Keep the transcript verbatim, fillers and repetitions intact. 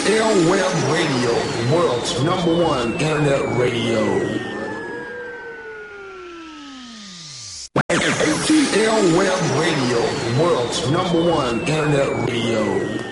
L Web Radio, the world's number one internet radio. A T L Web Radio, the world's number one internet radio.